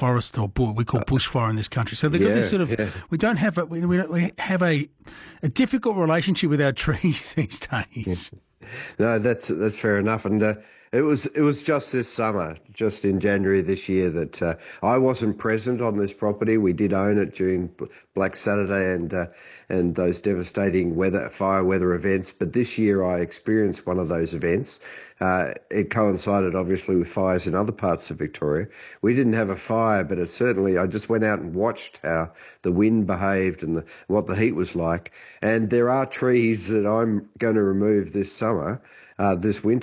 forest or we call bushfire in this country. So they've got this sort of we don't have we have a difficult relationship with our trees these days. No, that's fair enough. And it was just this summer, just in January this year, that I wasn't present on this property. We did own it during Black Saturday and those devastating fire weather events. But this year I experienced one of those events. It coincided obviously with fires in other parts of Victoria. We didn't have a fire, but I just went out and watched how the wind behaved and what the heat was like. And there are trees that I'm going to remove this summer, this winter.